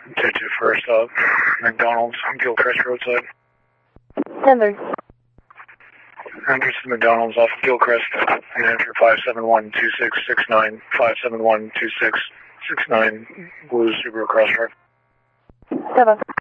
2-2 first up. McDonald's on Gilchrist roadside. Denver. Entrance to McDonald's off of Gilchrist. And enter 571-2669. 571-2669. Blue Subaru Crosstrek. Step up.